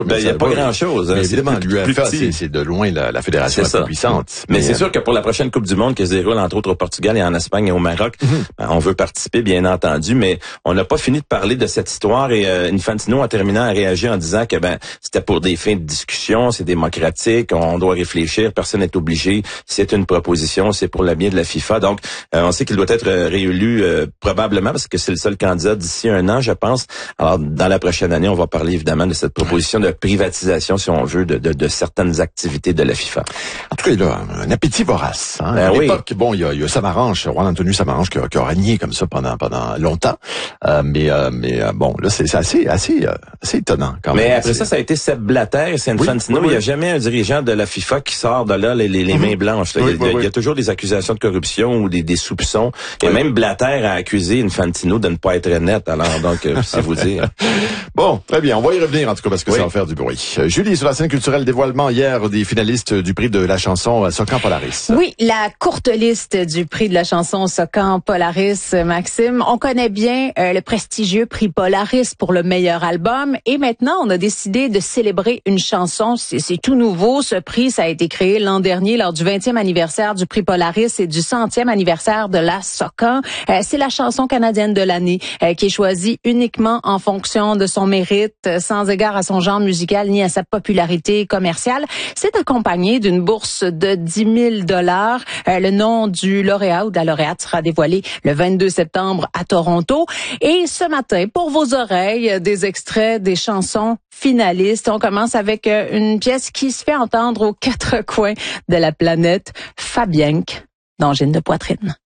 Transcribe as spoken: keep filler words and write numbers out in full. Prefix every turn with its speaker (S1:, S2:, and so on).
S1: Ben, il n'y a pas grand-chose. Hein.
S2: Évidemment, l'UEFA, c'est, c'est de loin la, la fédération la plus puissante. Mais, mais c'est euh... sûr
S1: que pour la prochaine Coupe du Monde qui se déroule entre autres au Portugal et en Espagne et au Maroc, mm-hmm. ben, on veut participer, bien entendu, mais on n'a pas fini de parler de cette histoire et euh, Infantino, en terminant, a réagi en disant que ben c'était pour des fins de discussion, c'est démocratique, on doit réfléchir, personne n'est obligé, c'est une proposition, c'est pour le bien de la FIFA. Donc, euh, on sait qu'il doit être réélu euh, probablement parce que c'est le seul candidat d'ici un an, je pense. Alors, dans la prochaine année, on va parler évidemment de cette proposition de privatisation, si on veut, de, de, de certaines activités de la FIFA.
S2: En tout cas, il a un appétit vorace. Hein. Ben à l'époque, oui. bon, il y a, il y a Samaranch, Juan Antonio Samaranch qui a, qui a régné comme ça pendant pendant longtemps. Euh, mais euh, mais euh, bon, là, c'est, c'est assez assez euh, assez étonnant quand
S1: mais
S2: même.
S1: Mais après ça, ça a été Sepp Blatter et c'est Infantino. Oui, oui, oui. Il n'y a jamais un dirigeant de la FIFA qui sort de là les, les, les mains blanches. Là. Oui, il, y a, oui, il y a toujours des accusations de corruption ou des, des soupçons. Et oui. même Blatter a accusé Infantino de ne pas être net. Alors donc, euh, c'est vous dire.
S2: Bon, très bien. On va y revenir en tout cas parce que oui. ça va faire du bruit. Euh, Julie, sur la scène culturelle, dévoilement hier des finalistes du prix de la chanson Socan Polaris.
S3: Oui, la courte liste du prix de la chanson Socan Polaris, Maxime. On connaît bien euh, le prestigieux prix Polaris pour le meilleur album et maintenant on a décidé de célébrer une chanson. C'est, c'est tout nouveau. Ce prix, ça a été créé l'an dernier lors du vingtième anniversaire du prix Polaris et du centième anniversaire de la Socan. Euh, c'est la chanson canadienne de l'année euh, qui est choisie uniquement en fonction de son mérite, euh, sans égard à son genre musical ni à sa popularité commerciale. C'est accompagné d'une bourse de dix mille dollars. Euh, le nom du lauréat ou de la lauréate sera dévoilé le vingt-deux septembre à Toronto. Et ce matin, pour vos oreilles, des extraits des chansons finalistes. On commence avec une pièce qui se fait entendre aux quatre coins de la planète, Fabienque, d'Angine de poitrine.